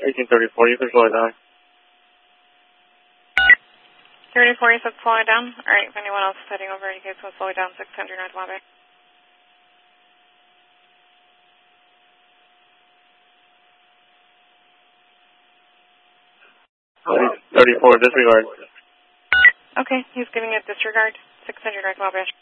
1834, you can slow it down. 34, you said slow it down? Alright, if anyone else is heading over, you guys will slow it down 600 North Wabash. 34, disregard. Okay, he's giving it disregard, 600 North Wabash.